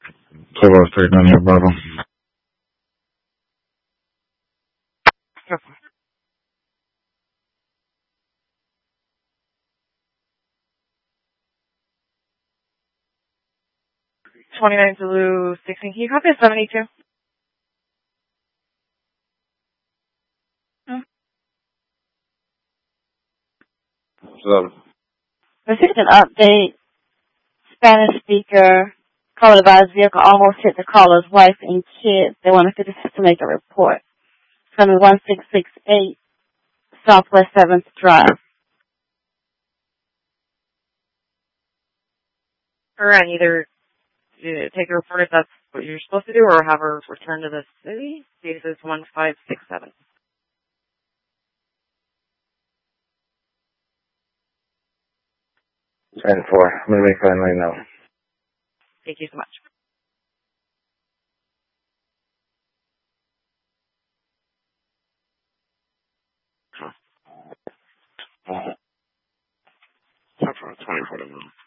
Kilo 390 Bravo. Careful. 29 Zulu 16. Can you copy a 72? This is an update. Spanish speaker. Caller advised vehicle almost hit the caller's wife and kids. They want to make a report. From 1668 Southwest 7th Drive. Or and either take a report if that's what you're supposed to do, or have her return to the city. This is 1567. 10-4. I'm going to make that right now. Thank you so much. Time for a 24 to move.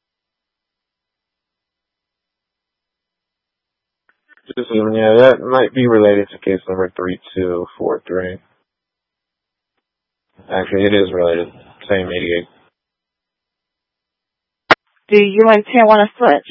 Yeah, that might be related to case number 3243. Actually, it is related. Same 88. Do you and 10 want to switch?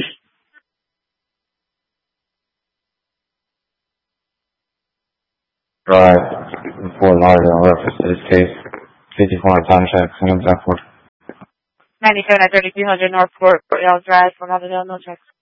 Drive, Fort Lauderdale, reference to this case. 54 time check, Sam Zephyr. 97 at 3200 Northport, Fort Lauderdale Drive, Fort Lauderdale, no checks.